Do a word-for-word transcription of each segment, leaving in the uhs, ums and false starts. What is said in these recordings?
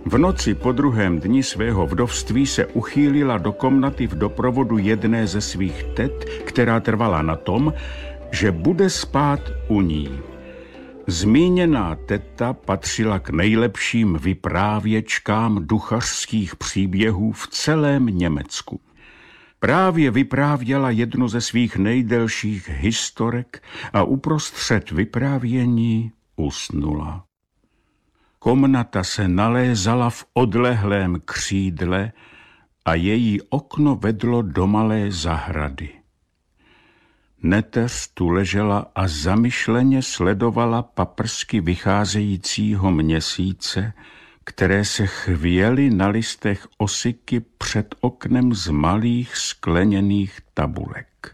V noci po druhém dni svého vdovství se uchýlila do komnaty v doprovodu jedné ze svých tet, která trvala na tom, že bude spát u ní. Zmíněná teta patřila k nejlepším vyprávěčkám duchařských příběhů v celém Německu. Právě vyprávěla jednu ze svých nejdelších historek a uprostřed vyprávění usnula. Komnata se nalézala v odlehlém křídle a její okno vedlo do malé zahrady. Neteř tu ležela a zamyšleně sledovala paprsky vycházejícího měsíce, které se chvěly na listech osiky před oknem z malých skleněných tabulek.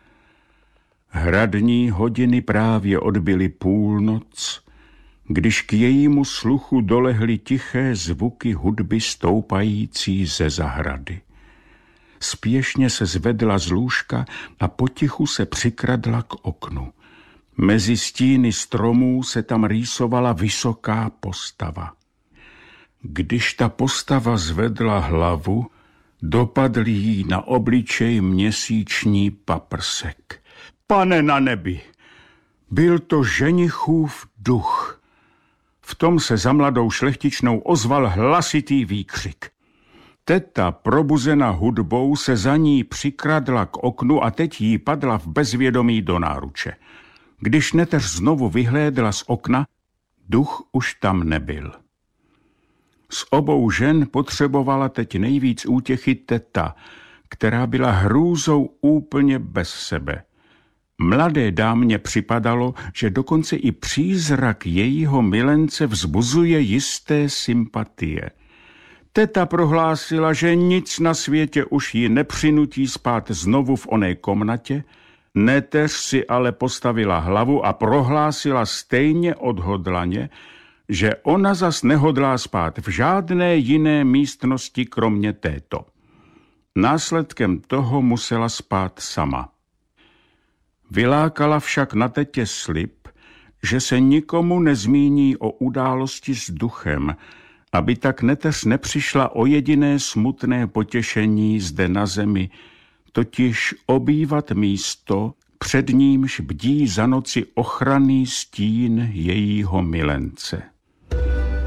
Hradní hodiny právě odbyly půlnoc, když k jejímu sluchu dolehly tiché zvuky hudby stoupající ze zahrady. Spěšně se zvedla z lůžka a potichu se přikradla k oknu. Mezi stíny stromů se tam rýsovala vysoká postava. Když ta postava zvedla hlavu, dopadl jí na obličej měsíční paprsek. Pane na nebi, byl to ženichův duch. V tom se za mladou šlechtičnou ozval hlasitý výkřik. Teta, probuzena hudbou, se za ní přikradla k oknu a teď jí padla v bezvědomí do náruče. Když neteř znovu vyhlédla z okna, duch už tam nebyl. Z obou žen potřebovala teď nejvíc útěchy teta, která byla hrůzou úplně bez sebe. Mladé dámě připadalo, že dokonce i přízrak jejího milence vzbuzuje jisté sympatie. Teta prohlásila, že nic na světě už ji nepřinutí spát znovu v oné komnatě, neteř si ale postavila hlavu a prohlásila stejně odhodlaně, že ona zas nehodlá spát v žádné jiné místnosti kromě této. Následkem toho musela spát sama. Vylákala však na tetě slib, že se nikomu nezmíní o události s duchem, aby tak neteř nepřišla o jediné smutné potěšení zde na zemi, totiž obývat místo, před nímž bdí za noci ochranný stín jejího milence.